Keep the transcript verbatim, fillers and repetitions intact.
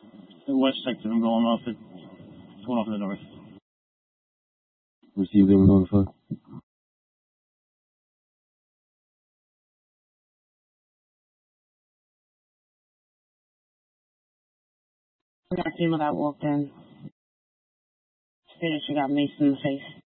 The west sector, I'm going off it. Going off to the north. Received, they were notified. I got female that walked in. Stated she got maced in the face.